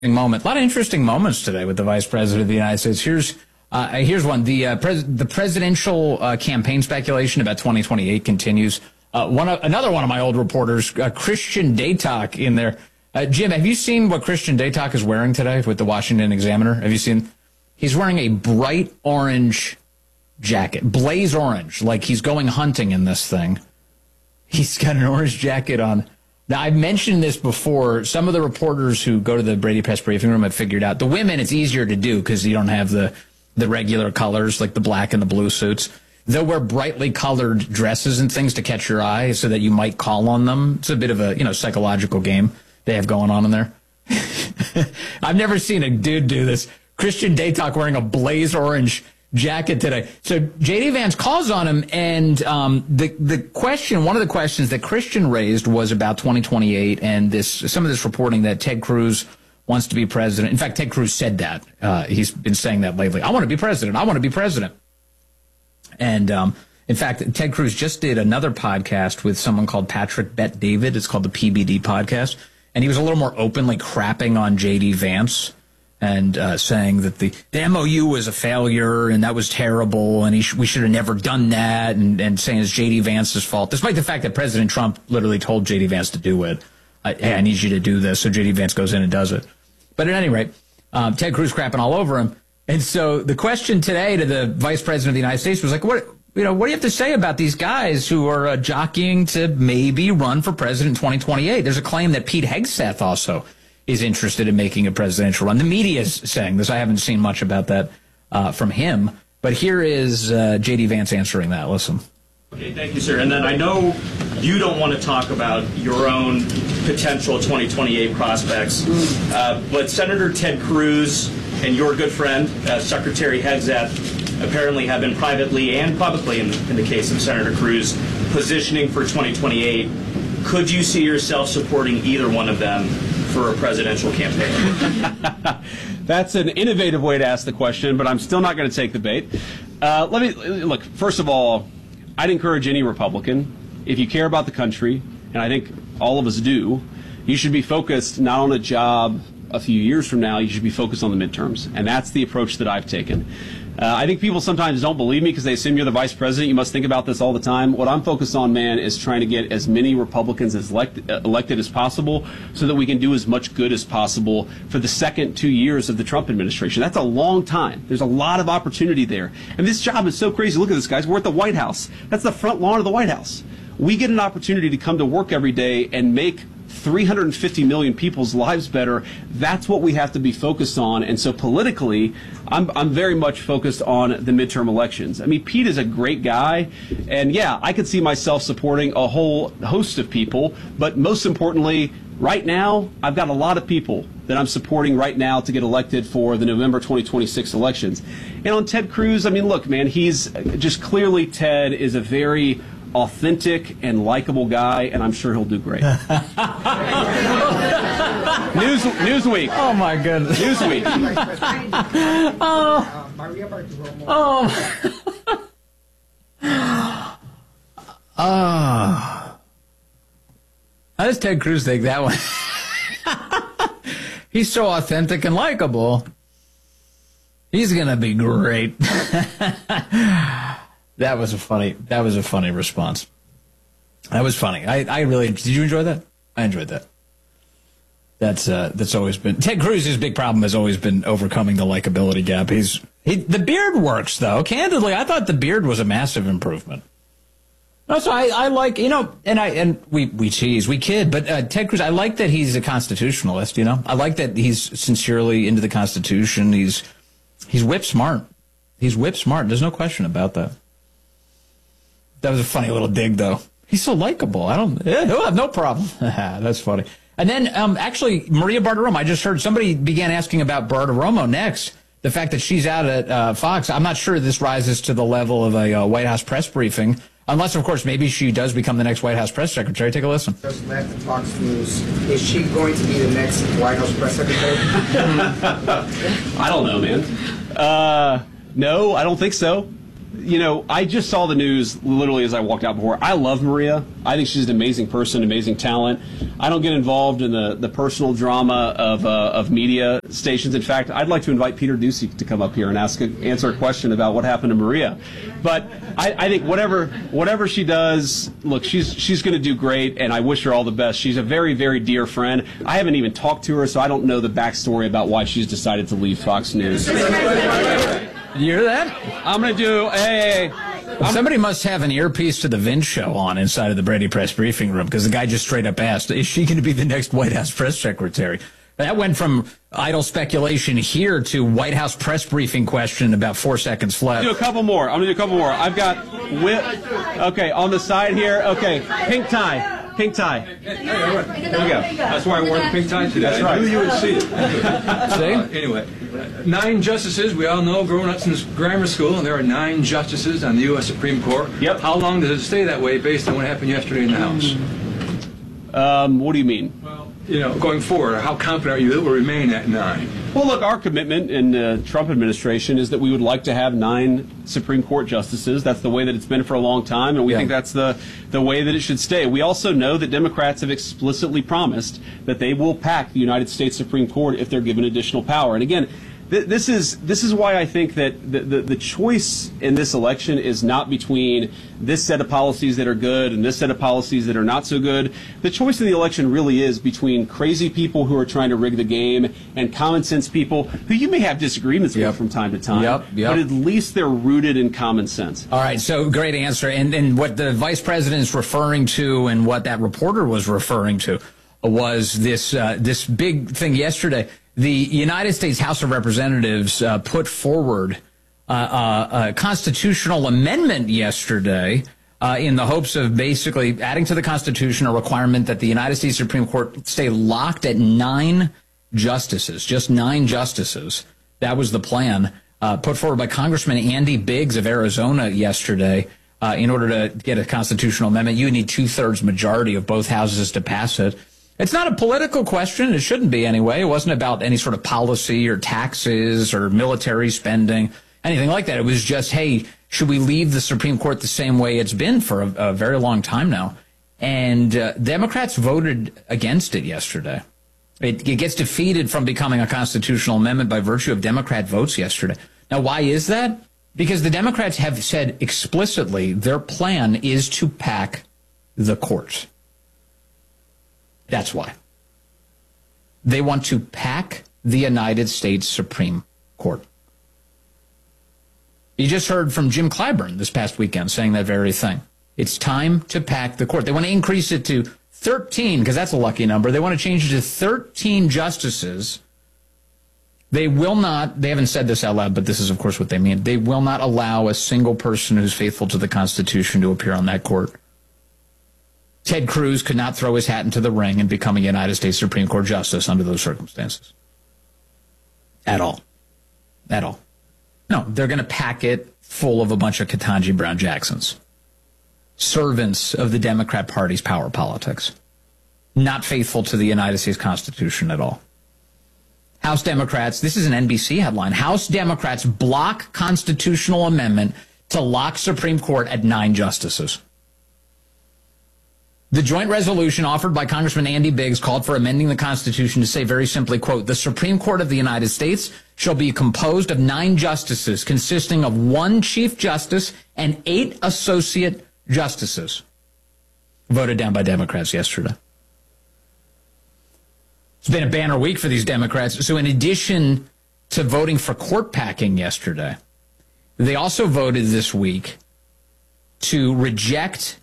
moment. A lot of interesting moments today with the Vice President of the United States. Here's one. The presidential campaign speculation about 2028 continues. Another one of my old reporters, Christian Daytok, in there. Jim, have you seen what Christian Daytok is wearing today with the Washington Examiner? Have you seen? He's wearing a bright orange jacket, blaze orange, like he's going hunting in this thing. He's got an orange jacket on. Now, I've mentioned this before. Some of the reporters who go to the Brady Press briefing room have figured out the women, it's easier to do because you don't have the regular colors like the black and the blue suits. They'll wear brightly colored dresses and things to catch your eye so that you might call on them. It's a bit of a, psychological game they have going on in there. I've never seen a dude do this. Christian Daytok wearing a blaze orange jacket today. So J.D. Vance calls on him, and the question, one of the questions that Christian raised was about 2028 and some of this reporting that Ted Cruz wants to be president. In fact, Ted Cruz said that. He's been saying that lately. I want to be president. I want to be president. And in fact, Ted Cruz just did another podcast with someone called Patrick Bet-David. It's called the PBD podcast. And he was a little more openly crapping on J.D. Vance and saying that the MOU was a failure and that was terrible and we should have never done that, and saying it's J.D. Vance's fault, despite the fact that President Trump literally told J.D. Vance to do it. Hey, I need you to do this. So J.D. Vance goes in and does it. But at any rate, Ted Cruz crapping all over him. And so the question today to the Vice President of the United States was like, what do you have to say about these guys who are jockeying to maybe run for president in 2028? There's a claim that Pete Hegseth also is interested in making a presidential run. The media is saying this. I haven't seen much about that from him. But here is J.D. Vance answering that. Listen. Okay, thank you, sir. And then I know you don't want to talk about your own potential 2028 prospects, but Senator Ted Cruz and your good friend, Secretary Hegseth, apparently have been privately and publicly, in the case of Senator Cruz, positioning for 2028. Could you see yourself supporting either one of them for a presidential campaign? That's an innovative way to ask the question, but I'm still not going to take the bait. Look, first of all, I'd encourage any Republican, if you care about the country, and I think all of us do, you should be focused not on a job a few years from now, you should be focused on the midterms. And that's the approach that I've taken. I think people sometimes don't believe me because they assume you're the vice president. You must think about this all the time. What I'm focused on, man, is trying to get as many Republicans as elected as possible so that we can do as much good as possible for the second 2 years of the Trump administration. That's a long time. There's a lot of opportunity there. And this job is so crazy. Look at this, guys. We're at the White House. That's the front lawn of the White House. We get an opportunity to come to work every day and make 350 million people's lives better. That's what we have to be focused on. And so politically, I'm very much focused on the midterm elections. I mean, Pete is a great guy. And yeah, I could see myself supporting a whole host of people. But most importantly, right now, I've got a lot of people that I'm supporting right now to get elected for the November 2026 elections. And on Ted Cruz, I mean, look, man, he's just clearly, Ted is a very authentic and likable guy, and I'm sure he'll do great. Newsweek. Oh my goodness. Newsweek. How does Ted Cruz take that one? He's so authentic and likable. He's gonna be great. That was a funny response. That was funny. I really did. You enjoy that? I enjoyed that. That's always been Ted Cruz's big problem has always been overcoming the likability gap. The beard works though. Candidly, I thought the beard was a massive improvement. No, so I like, and we tease, we kid, but Ted Cruz, I like that he's a constitutionalist. I like that he's sincerely into the Constitution. He's whip smart. He's whip smart. There's no question about that. That was a funny little dig, though. He's so likable. He'll have no problem. That's funny. And then, actually, Maria Bartiromo, I just heard somebody began asking about Bartiromo next. The fact that she's out at Fox. I'm not sure this rises to the level of a White House press briefing, unless, of course, maybe she does become the next White House press secretary. Take a listen. Just left Fox News. Is she going to be the next White House press secretary? I don't know, man. No, I don't think so. I just saw the news literally as I walked out before. I love Maria. I think she's an amazing person, amazing talent. I don't get involved in the personal drama of media stations. In fact, I'd like to invite Peter Doocy to come up here and answer a question about what happened to Maria. But I think whatever she does, look, she's going to do great, and I wish her all the best. She's a very, very dear friend. I haven't even talked to her, so I don't know the backstory about why she's decided to leave Fox News. You hear that? I'm going to do somebody must have an earpiece to the Vince show on inside of the Brady Press briefing room, because the guy just straight up asked, is she going to be the next White House press secretary? That went from idle speculation here to White House press briefing question about 4 seconds flat. I'm going to do a couple more. I've got okay, on the side here. Okay, pink tie. Pink tie. There we go. That's why I wore the pink tie today. That's right. I knew you would see it. See? Anyway, 9 justices, we all know, growing up since grammar school, and there are 9 justices on the U.S. Supreme Court. Yep. How long does it stay that way based on what happened yesterday in the House? What do you mean? Well, going forward, how confident are you that it will remain at 9? Well, look, our commitment in the Trump administration is that we would like to have 9 Supreme Court justices. That's the way that it's been for a long time, and we think that's the way that it should stay. We also know that Democrats have explicitly promised that they will pack the United States Supreme Court if they're given additional power. And again, this is why I think that the choice in this election is not between this set of policies that are good and this set of policies that are not so good. The choice in the election really is between crazy people who are trying to rig the game and common sense people who you may have disagreements with from time to time, but at least they're rooted in common sense. All right, so great answer. And what the vice president is referring to and what that reporter was referring to was this big thing yesterday. The United States House of Representatives put forward a constitutional amendment yesterday in the hopes of basically adding to the Constitution a requirement that the United States Supreme Court stay locked at 9 justices, just 9 justices. That was the plan put forward by Congressman Andy Biggs of Arizona yesterday. In order to get a constitutional amendment, you need 2/3 majority of both houses to pass it. It's not a political question. It shouldn't be anyway. It wasn't about any sort of policy or taxes or military spending, anything like that. It was just, hey, should we leave the Supreme Court the same way it's been for a very long time now? And Democrats voted against it yesterday. It gets defeated from becoming a constitutional amendment by virtue of Democrat votes yesterday. Now, why is that? Because the Democrats have said explicitly their plan is to pack the courts. That's why. They want to pack the United States Supreme Court. You just heard from Jim Clyburn this past weekend saying that very thing. It's time to pack the court. They want to increase it to 13, because that's a lucky number. They want to change it to 13 justices. They will not, they haven't said this out loud, but this is, of course, what they mean. They will not allow a single person who's faithful to the Constitution to appear on that court. Ted Cruz could not throw his hat into the ring and become a United States Supreme Court justice under those circumstances. At all. At all. No, they're going to pack it full of a bunch of Ketanji Brown Jacksons. Servants of the Democrat Party's power politics. Not faithful to the United States Constitution at all. House Democrats, this is an NBC headline, House Democrats block constitutional amendment to lock Supreme Court at 9 justices. The joint resolution offered by Congressman Andy Biggs called for amending the Constitution to say very simply, quote, the Supreme Court of the United States shall be composed of 9 justices consisting of 1 Chief Justice and 8 Associate Justices. Voted down by Democrats yesterday. It's been a banner week for these Democrats. So in addition to voting for court packing yesterday, they also voted this week to reject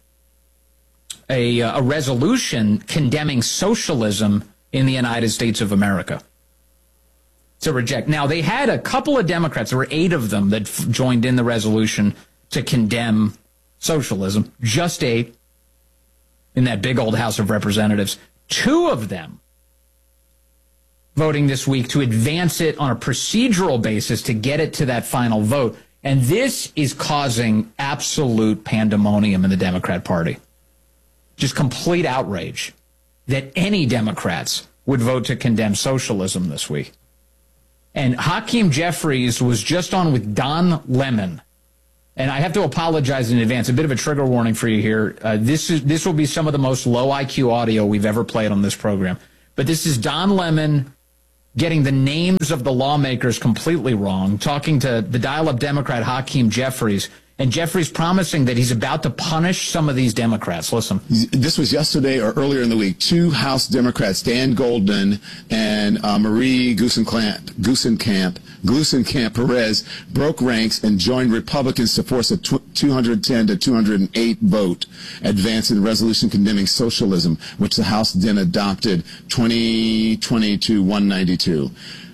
a resolution condemning socialism in the United States of America. To reject. Now, they had a couple of Democrats, there were 8 of them that joined in the resolution to condemn socialism. Just 8 in that big old House of Representatives. 2 of them voting this week to advance it on a procedural basis to get it to that final vote. And this is causing absolute pandemonium in the Democrat Party. Just complete outrage that any Democrats would vote to condemn socialism this week. And Hakeem Jeffries was just on with Don Lemon and I have to apologize in advance. A bit of a trigger warning for you here. This will be some of the most low IQ audio we've ever played on this program. But this is Don Lemon getting the names of the lawmakers completely wrong, talking to the dial-up Democrat Hakeem Jeffries, and Jeffries promising that he's about to punish some of these Democrats. Listen. This was yesterday or earlier in the week. Two House Democrats, Dan Golden and Marie Gluesenkamp Perez, broke ranks and joined Republicans to force a 210 to 208 vote advance in the resolution condemning socialism, which the House then adopted 2020 to 192.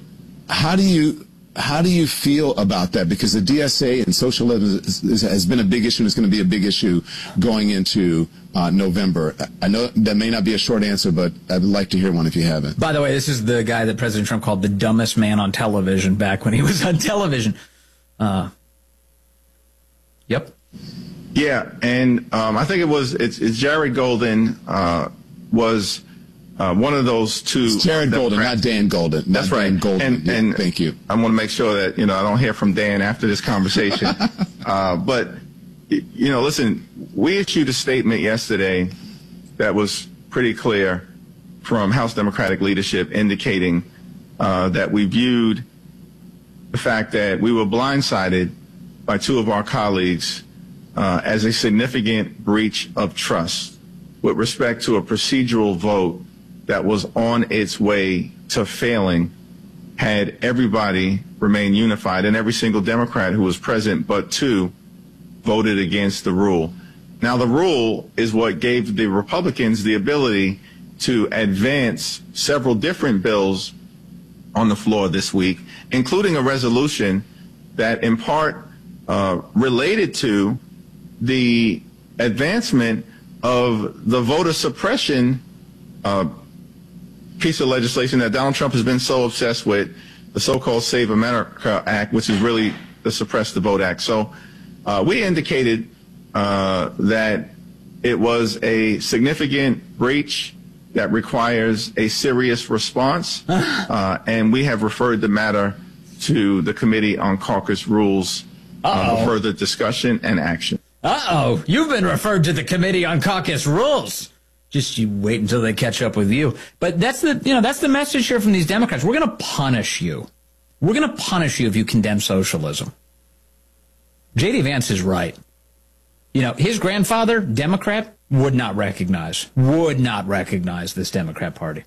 How do you feel about that? Because the DSA and socialism has been a big issue and it's going to be a big issue going into November. I know that may not be a short answer, but I'd like to hear one if you haven't. By the way, this is the guy that President Trump called the dumbest man on television back when he was on television. Yep. Yeah, and I think it's Jared Golden was one of those two. It's Jared Golden, not Dan Golden. That's right. Dan Golden. And thank you. I want to make sure that I don't hear from Dan after this conversation. But listen, we issued a statement yesterday that was pretty clear from House Democratic leadership, indicating that we viewed the fact that we were blindsided by two of our colleagues as a significant breach of trust with respect to a procedural vote that was on its way to failing had everybody remained unified, and every single Democrat who was present but two voted against the rule. Now, the rule is what gave the Republicans the ability to advance several different bills on the floor this week, including a resolution that in part related to the advancement of the voter suppression piece of legislation that Donald Trump has been so obsessed with, the so-called Save America Act, which is really the Suppress the Vote Act. So we indicated that it was a significant breach that requires a serious response, and we have referred the matter to the Committee on Caucus Rules for further discussion and action. You've been referred to the Committee on Caucus Rules. Just you wait until they catch up with you. But that's the message here from these Democrats. We're going to punish you. We're going to punish you if you condemn socialism. J.D. Vance is right. His grandfather, Democrat, would not recognize this Democrat Party.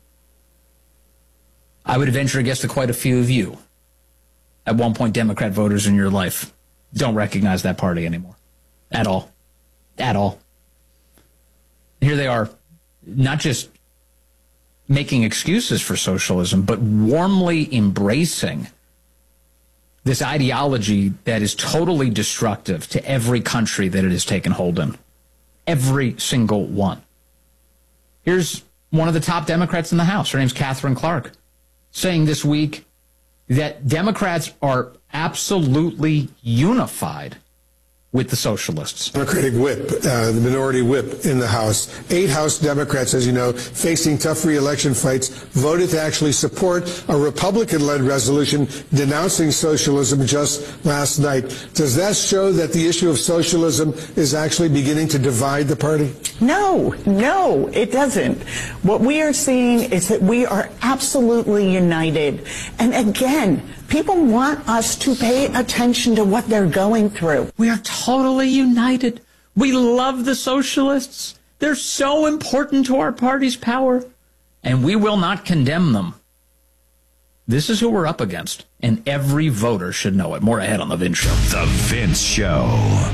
I would venture a guess that quite a few of you, at one point Democrat voters in your life, don't recognize that party anymore. At all. At all. Here they are, not just making excuses for socialism, but warmly embracing this ideology that is totally destructive to every country that it has taken hold in. Every single one. Here's one of the top Democrats in the House. Her name's Catherine Clark, saying this week that Democrats are absolutely unified with the socialists. Democratic whip, the minority whip in the House. 8 House Democrats, as you know, facing tough re-election fights, voted to actually support a Republican-led resolution denouncing socialism just last night. Does that show that the issue of socialism is actually beginning to divide the party? No, it doesn't. What we are seeing is that we are absolutely united. And again, people want us to pay attention to what they're going through. We are totally united. We love the socialists. They're so important to our party's power, and we will not condemn them. This is who we're up against, and every voter should know it. More ahead on The Vince Show. The Vince Show.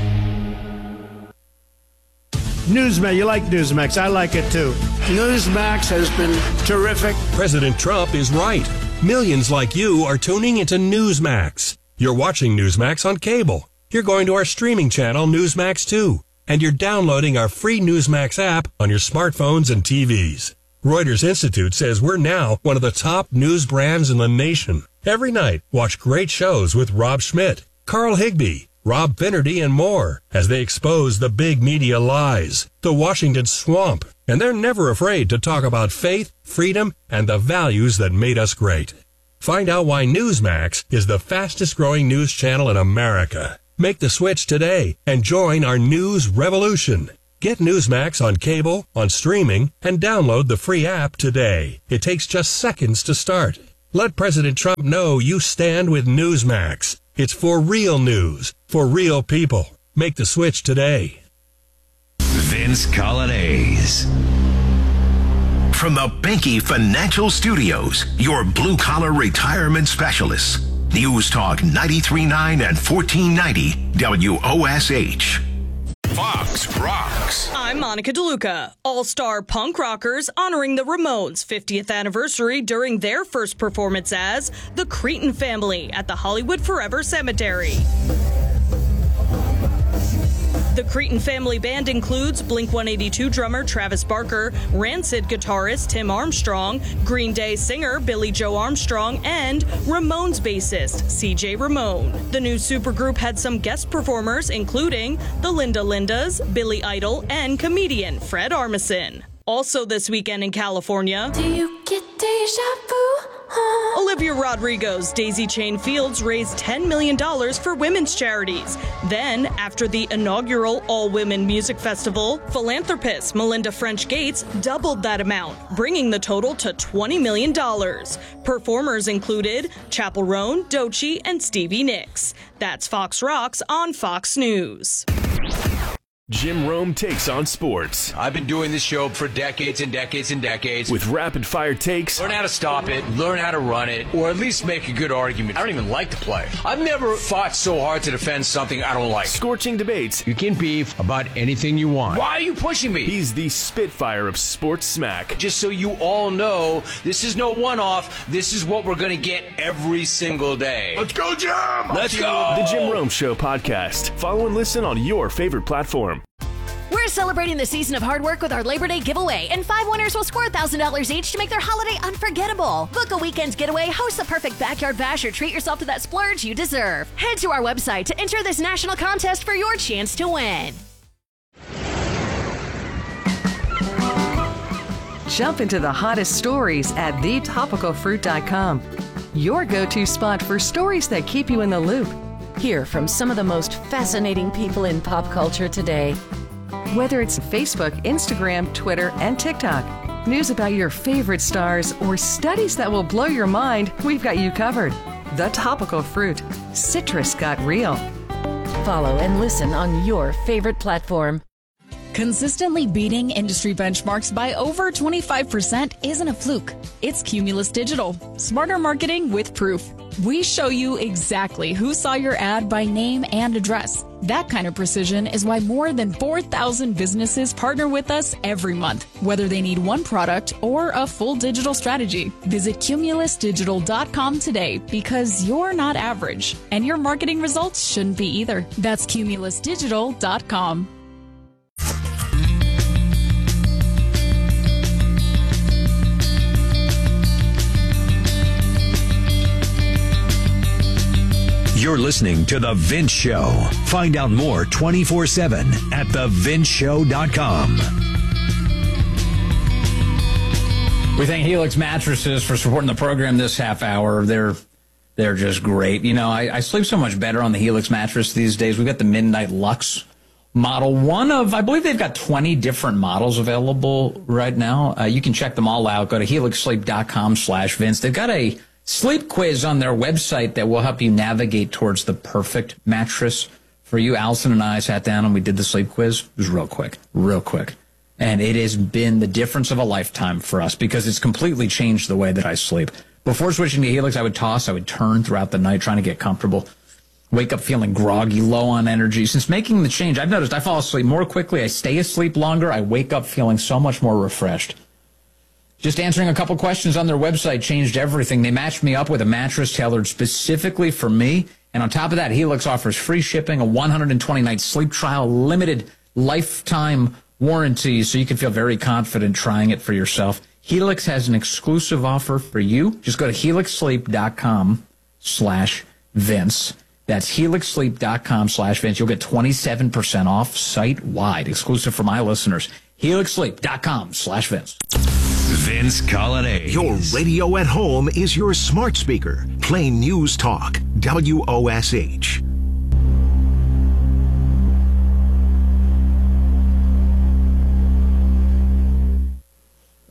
Newsmax, you like Newsmax. I like it too. Newsmax has been terrific. President Trump is right. Millions like you are tuning into Newsmax. You're watching Newsmax on cable. You're going to our streaming channel, Newsmax 2. And you're downloading our free Newsmax app on your smartphones and TVs. Reuters Institute says we're now one of the top news brands in the nation. Every night, watch great shows with Rob Schmidt, Carl Higbie, Rob Finnerty, and more as they expose the big media lies, the Washington swamp, and they're never afraid to talk about faith, freedom, and the values that made us great. Find out why Newsmax is the fastest growing news channel in America. Make the switch today and join our news revolution. Get Newsmax on cable, on streaming, and download the free app today. It takes just seconds to start. Let President Trump know you stand with Newsmax. It's for real news, for real people. Make the switch today. Vince Colonnese. From the Benke Financial Studios, your blue-collar retirement specialists. News Talk 93.9 and 1490 WOSH. Fox Rocks. I'm Monica DeLuca. All-star punk rockers honoring the Ramones' 50th anniversary during their first performance as the Cretin Family at the Hollywood Forever Cemetery. The Cretin Family Band includes Blink-182 drummer Travis Barker, Rancid guitarist Tim Armstrong, Green Day singer Billy Joe Armstrong, and Ramones bassist CJ Ramone. The new supergroup had some guest performers, including the Linda Lindas, Billy Idol, and comedian Fred Armisen. Also this weekend in California, do you get deja vu? Olivia Rodrigo's Daisy Chain Fields raised $10 million for women's charities. Then, after the inaugural all-women music festival, philanthropist Melinda French Gates doubled that amount, bringing the total to $20 million. Performers included Chappell Roan, Doechii, and Stevie Nicks. That's Fox Rocks on Fox News. Jim Rome takes on sports. I've been doing this show for decades and decades and decades. With rapid-fire takes. Learn how to stop it, learn how to run it, or at least make a good argument. I don't even like to play. I've never fought so hard to defend something I don't like. Scorching debates. You can beef about anything you want. Why are you pushing me? He's the Spitfire of sports smack. Just so you all know, this is no one-off. This is what we're going to get every single day. Let's go, Jim! Let's go! The Jim Rome Show podcast. Follow and listen on your favorite platform. We're celebrating the season of hard work with our Labor Day giveaway, and 5 winners will score $1,000 each to make their holiday unforgettable. Book a weekend's getaway, host the perfect backyard bash, or treat yourself to that splurge you deserve. Head to our website to enter this national contest for your chance to win. Jump into the hottest stories at thetopicalfruit.com. Your go-to spot for stories that keep you in the loop. Hear from some of the most fascinating people in pop culture today. Whether it's Facebook, Instagram, Twitter, and TikTok, news about your favorite stars, or studies that will blow your mind, we've got you covered. The Topical Fruit. Citrus got real. Follow and listen on your favorite platform. Consistently beating industry benchmarks by over 25% isn't a fluke. It's Cumulus Digital. Smarter marketing with proof. We show you exactly who saw your ad by name and address. That kind of precision is why more than 4,000 businesses partner with us every month, whether they need one product or a full digital strategy. Visit cumulusdigital.com today, because you're not average, and your marketing results shouldn't be either. That's cumulusdigital.com. You're listening to The Vince Show. Find out more 24/7 at thevinceshow.com. We thank Helix Mattresses for supporting the program this half hour. They're just great. You know, I sleep so much better on the Helix mattress these days. We've got the Midnight Lux model. One of, I believe they've got 20 different models available right now. You can check them all out. Go to helixsleep.com/Vince. They've got a sleep quiz on their website that will help you navigate towards the perfect mattress for you. Allison and I sat down and we did the sleep quiz. It was real quick. And it has been the difference of a lifetime for us, because it's completely changed the way that I sleep. Before switching to Helix, I would toss, I would turn throughout the night trying to get comfortable. Wake up feeling groggy, low on energy. Since making the change, I've noticed I fall asleep more quickly. I stay asleep longer. I wake up feeling so much more refreshed. Just answering a couple questions on their website changed everything. They matched me up with a mattress tailored specifically for me. And on top of that, Helix offers free shipping, a 120-night sleep trial, limited lifetime warranty, so you can feel very confident trying it for yourself. Helix has an exclusive offer for you. Just go to helixsleep.com/Vince. That's helixsleep.com/Vince. You'll get 27% off site-wide, exclusive for my listeners. helixsleep.com/Vince. Vince Colonnese. Your radio at home is your smart speaker. Play News Talk, WOSH.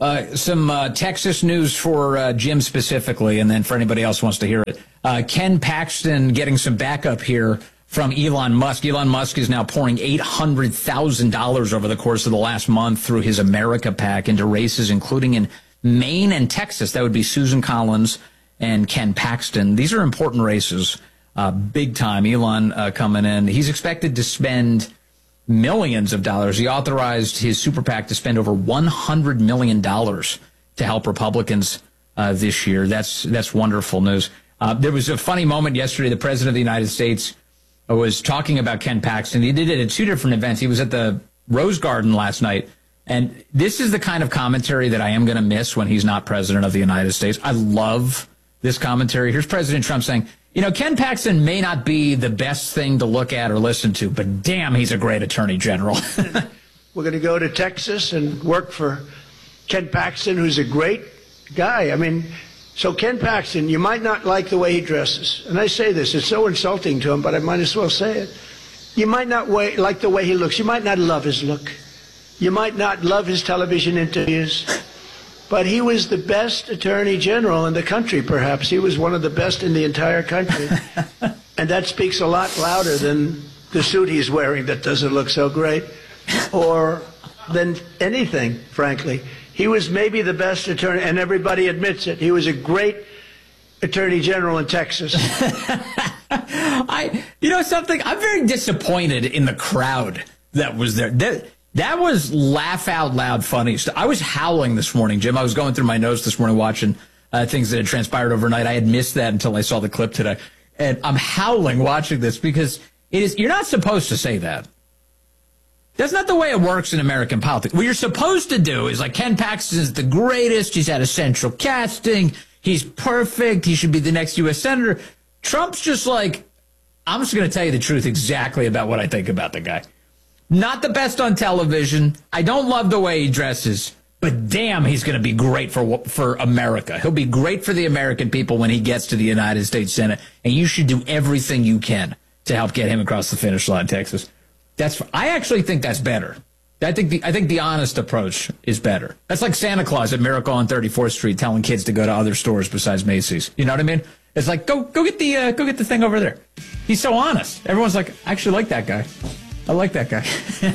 Some Texas news for Jim specifically, and then for anybody else who wants to hear it. Ken Paxton getting some backup here from Elon Musk. Elon Musk is now pouring $800,000 over the course of the last month through his America PAC into races, including in Maine and Texas. That would be Susan Collins and Ken Paxton. These are important races, big time. Elon coming in. He's expected to spend millions of dollars. He authorized his super PAC to spend over $100 million to help Republicans this year. That's wonderful news. There was a funny moment yesterday. The President of the United States was talking about Ken Paxton. He did it at two different events. He was at the Rose Garden last night. And this is the kind of commentary that I am going to miss when he's not President of the United States. I love this commentary. Here's President Trump saying, Ken Paxton may not be the best thing to look at or listen to, but damn, he's a great attorney general. We're going to go to Texas and work for Ken Paxton, who's a great guy. So Ken Paxton, you might not like the way he dresses. And I say this, it's so insulting to him, but I might as well say it. You might not like the way he looks. You might not love his look. You might not love his television interviews. But he was the best attorney general in the country, perhaps. He was one of the best in the entire country. And that speaks a lot louder than the suit he's wearing that doesn't look so great, or than anything, frankly. He was maybe the best attorney, and everybody admits it. He was a great attorney general in Texas. Something? I'm very disappointed in the crowd that was there. That was laugh out loud funny. I was howling this morning, Jim. I was going through my notes this morning watching things that had transpired overnight. I had missed that until I saw the clip today. And I'm howling watching this because you're not supposed to say that. That's not the way it works in American politics. What you're supposed to do is Ken Paxton is the greatest. He's had a central casting. He's perfect. He should be the next U.S. Senator. Trump's just I'm just going to tell you the truth exactly about what I think about the guy. Not the best on television. I don't love the way he dresses, but damn, he's going to be great for America. He'll be great for the American people when he gets to the United States Senate, and you should do everything you can to help get him across the finish line, Texas. I actually think that's better. I think the honest approach is better. That's like Santa Claus at Miracle on 34th Street telling kids to go to other stores besides Macy's. You know what I mean? It's go get the thing over there. He's so honest. Everyone's I actually like that guy. I like that guy.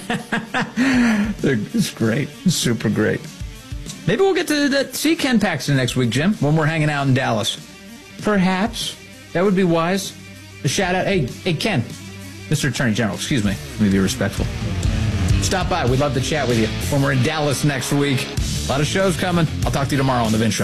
It's great. It's super great. Maybe we'll get to see Ken Paxton next week, Jim, when we're hanging out in Dallas. Perhaps. That would be wise. A shout out. Hey, Ken. Mr. Attorney General, excuse me. Let me be respectful. Stop by. We'd love to chat with you when we're in Dallas next week. A lot of shows coming. I'll talk to you tomorrow on The Vince Show.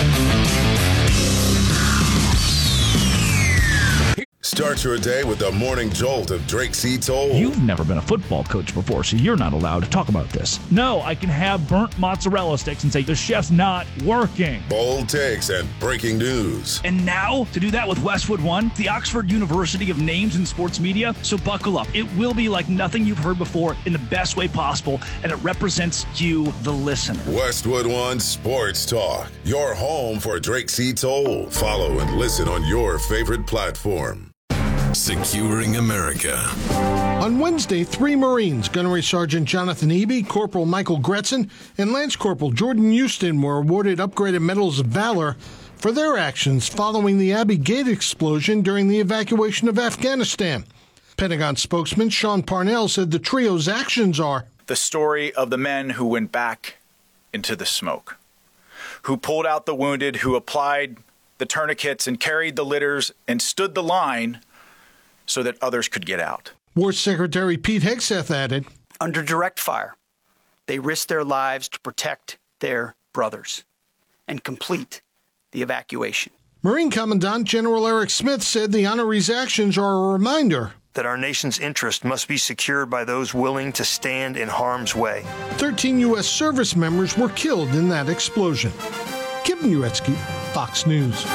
Start your day with the morning jolt of Drake C. Toll. You've never been a football coach before, so you're not allowed to talk about this. No, I can have burnt mozzarella sticks and say the chef's not working. Bold takes and breaking news. And now, to do that with Westwood One, the Oxford University of names in sports media, so buckle up. It will be like nothing you've heard before in the best way possible, and it represents you, the listener. Westwood One Sports Talk, your home for Drake C. Toll. Follow and listen on your favorite platform. Securing America. On Wednesday, 3 Marines, Gunnery Sergeant Jonathan Eby, Corporal Michael Gretzen, and Lance Corporal Jordan Houston were awarded upgraded Medals of Valor for their actions following the Abbey Gate explosion during the evacuation of Afghanistan. Pentagon spokesman Sean Parnell said the trio's actions are the story of the men who went back into the smoke, who pulled out the wounded, who applied the tourniquets and carried the litters and stood the line so that others could get out. War Secretary Pete Hegseth added, under direct fire, they risked their lives to protect their brothers and complete the evacuation. Marine Commandant General Eric Smith said the honorees' actions are a reminder that our nation's interest must be secured by those willing to stand in harm's way. 13 U.S. service members were killed in that explosion. Kevin Uetsky, Fox News.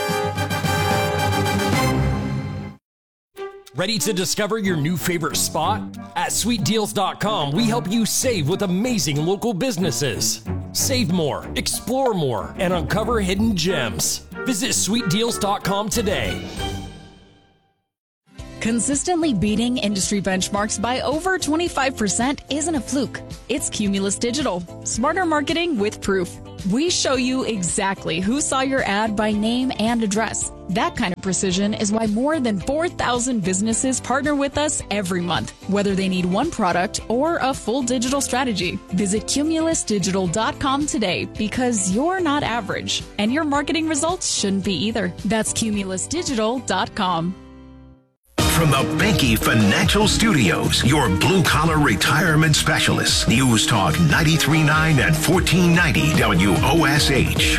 Ready to discover your new favorite spot? At SweetDeals.com, we help you save with amazing local businesses. Save more, explore more, and uncover hidden gems. Visit SweetDeals.com today. Consistently beating industry benchmarks by over 25% isn't a fluke. It's Cumulus Digital. Smarter marketing with proof. We show you exactly who saw your ad by name and address. That kind of precision is why more than 4,000 businesses partner with us every month, whether they need one product or a full digital strategy. Visit cumulusdigital.com today because you're not average, and your marketing results shouldn't be either. That's cumulusdigital.com. From the Benke Financial Studios, your blue-collar retirement specialists. News Talk 93.9 and 1490 WOSH.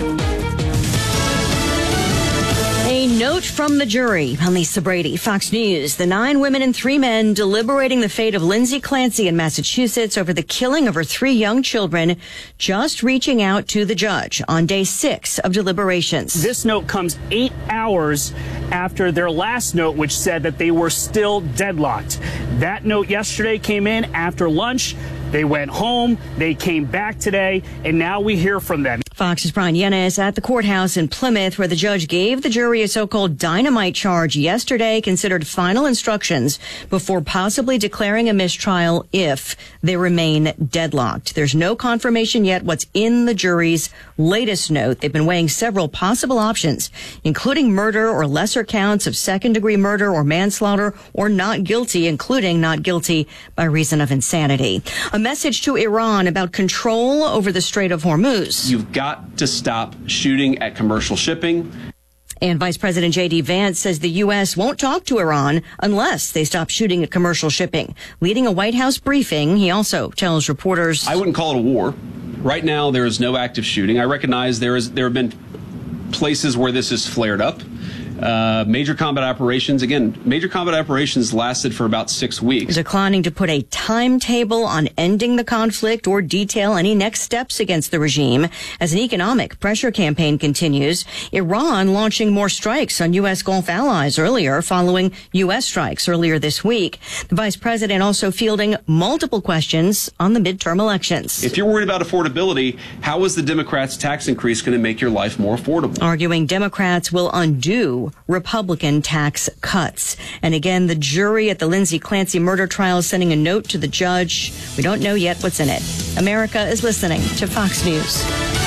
A note from the jury. I'm Lisa Brady, Fox News. The 9 women and 3 men deliberating the fate of Lindsay Clancy in Massachusetts over the killing of her 3 young children, just reaching out to the judge on day 6 of deliberations. This note comes 8 hours after their last note, which said that they were still deadlocked. That note yesterday came in after lunch. They went home, they came back today, and now we hear from them. Fox's Brian Yennes at the courthouse in Plymouth, where the judge gave the jury a so-called dynamite charge yesterday, considered final instructions before possibly declaring a mistrial if they remain deadlocked. There's no confirmation yet what's in the jury's latest note. They've been weighing several possible options, including murder or lesser counts of second-degree murder or manslaughter, or not guilty, including not guilty by reason of insanity. A message to Iran about control over the Strait of Hormuz. You've got to stop shooting at commercial shipping. And Vice President J.D. Vance says the U.S. won't talk to Iran unless they stop shooting at commercial shipping. Leading a White House briefing, he also tells reporters, I wouldn't call it a war. Right now, there is no active shooting. I recognize there have been places where this has flared up. Major combat operations lasted for about 6 weeks. Declining to put a timetable on ending the conflict or detail any next steps against the regime as an economic pressure campaign continues. Iran launching more strikes on U.S. Gulf allies earlier, following U.S. strikes earlier this week. The vice president also fielding multiple questions on the midterm elections. If you're worried about affordability, how is the Democrats' tax increase going to make your life more affordable? Arguing Democrats will undo Republican tax cuts. And again, the jury at the Lindsay Clancy murder trial is sending a note to the judge. We don't know yet what's in it. America is listening to Fox News.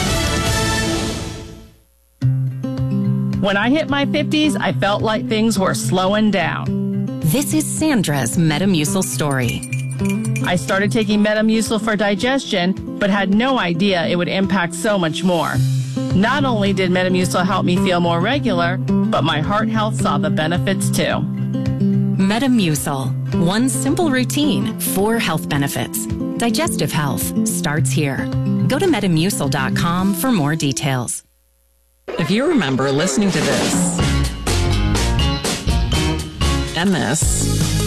When I hit my 50s, I felt like things were slowing down. This is Sandra's Metamucil story. I started taking Metamucil for digestion, but had no idea it would impact so much more. Not only did Metamucil help me feel more regular, but my heart health saw the benefits too. Metamucil. One simple routine, 4 health benefits. Digestive health starts here. Go to Metamucil.com for more details. If you remember listening to this, and this,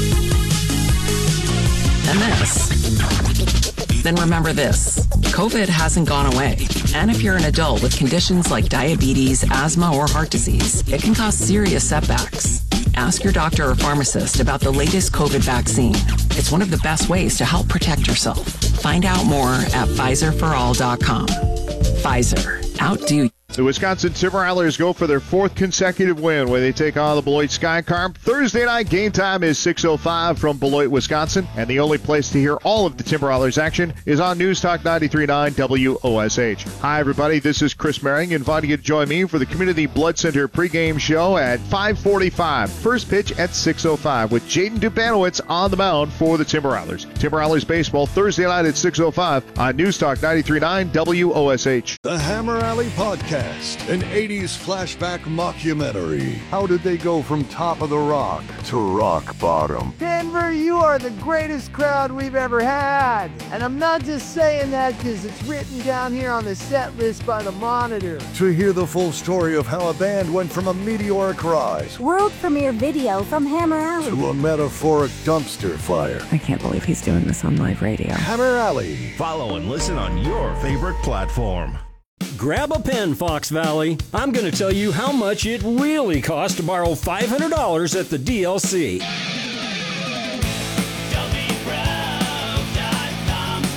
and this, then remember this. COVID hasn't gone away. And if you're an adult with conditions like diabetes, asthma, or heart disease, it can cause serious setbacks. Ask your doctor or pharmacist about the latest COVID vaccine. It's one of the best ways to help protect yourself. Find out more at PfizerForAll.com. Pfizer. Outdo. The Wisconsin Timberwhalers go for their 4th consecutive win when they take on the Beloit Skycarp. Thursday night game time is 6:05 from Beloit, Wisconsin. And the only place to hear all of the Timberwhalers action is on News Talk 93.9 WOSH. Hi, everybody. This is Chris Merring inviting you to join me for the Community Blood Center pregame show at 5:45. First pitch at 6:05 with Jaden Dubanowitz on the mound for the Timberwhalers. Timberwhalers baseball Thursday night at 6:05 on News Talk 93.9 WOSH. The Hammer Alley Podcast. An 80s flashback mockumentary. How did they go from top of the rock to rock bottom? Denver, you are the greatest crowd we've ever had. And I'm not just saying that because it's written down here on the set list by the Monitor. To hear the full story of how a band went from a meteoric rise, world premiere video from Hammer Alley, to a metaphoric dumpster fire. I can't believe he's doing this on live radio. Hammer Alley. Follow and listen on your favorite platform. Grab a pen, Fox Valley. I'm going to tell you how much it really costs to borrow $500 at the DLC.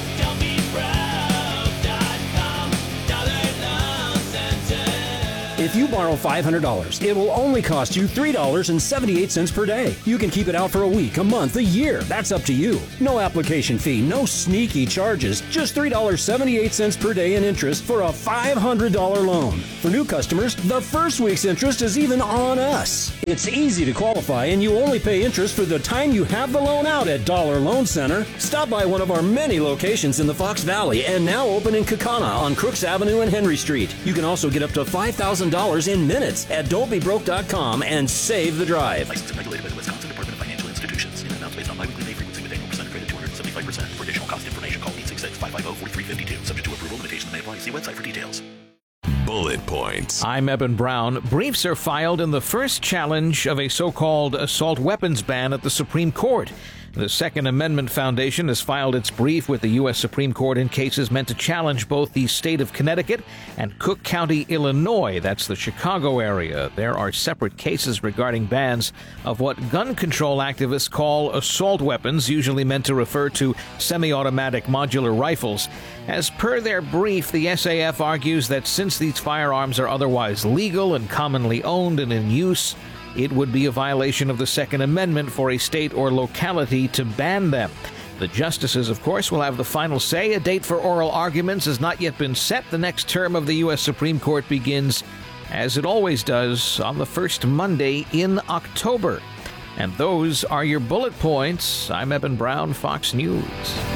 If If you borrow $500, it will only cost you $3.78 per day. You can keep it out for a week, a month, a year. That's up to you. No application fee, no sneaky charges, just $3.78 per day in interest for a $500 loan. For new customers, the first week's interest is even on us. It's easy to qualify, and you only pay interest for the time you have the loan out at Dollar Loan Center. Stop by one of our many locations in the Fox Valley and now open in Kaukauna on Crooks Avenue and Henry Street. You can also get up to $5,000 in minutes at don'tbebroke.com and save the drive. Licensed and regulated by the Wisconsin Department of Financial Institutions. In amounts based on biweekly pay frequency with annual percent credit 275%. For additional cost information, call 866-550-4352. Subject to approval, limitations may apply. See website for details. Bullet Points. I'm Eben Brown. Briefs are filed in the first challenge of a so-called assault weapons ban at the Supreme Court. The Second Amendment Foundation has filed its brief with the U.S. Supreme Court in cases meant to challenge both the state of Connecticut and Cook County, Illinois. That's the Chicago area. There are separate cases regarding bans of what gun control activists call assault weapons, usually meant to refer to semi-automatic modular rifles. As per their brief, the SAF argues that since these firearms are otherwise legal and commonly owned and in use, it would be a violation of the Second Amendment for a state or locality to ban them. The justices, of course, will have the final say. A date for oral arguments has not yet been set. The next term of the U.S. Supreme Court begins, as it always does, on the first Monday in October. And those are your bullet points. I'm Eben Brown, Fox News.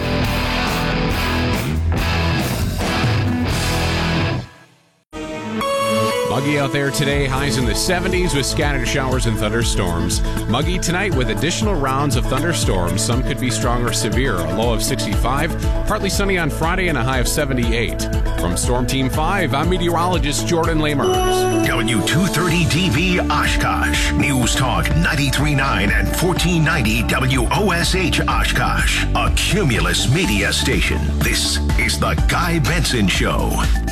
Muggy out there today, highs in the 70s with scattered showers and thunderstorms. Muggy tonight with additional rounds of thunderstorms. Some could be strong or severe. A low of 65. Partly sunny on Friday and a high of 78. From Storm Team 5, I'm meteorologist Jordan Lamers. W230 DV Oshkosh. News Talk 93.9 and 1490 WOSH Oshkosh. A Cumulus media station. This is The Guy Benson Show.